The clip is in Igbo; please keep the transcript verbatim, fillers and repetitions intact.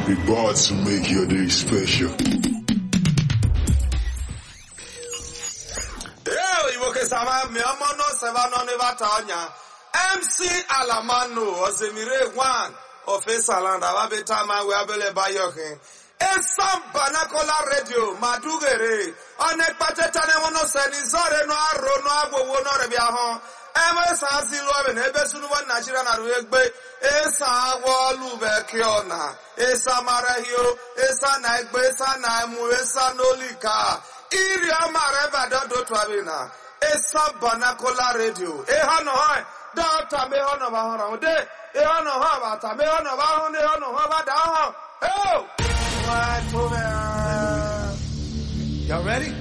We bought to make your day special. Yo, you okay, Sama? Me amono sevano neva tanya. M C Alamano, Ozemire one of Esaland, Ababeta man, we abele bayoke. Esam Banakola Radio, Madugere, Onek Patetane wono senizore no aro no agwo wono rebiahon. Ema sa zilo ben ebesunu wan Nigeria na ruegbe. Esa wolu bekiona. Esa marahio, esa na egbe, esa na emu, esa nolika. Iri amareba dodo twabina. Esa Banakola Radio. Eha no hai. Dota me hono ba hono de. Eha no ha ba ta me hono ba hono hono ha ba da ho. Oh! What over? Y'all ready?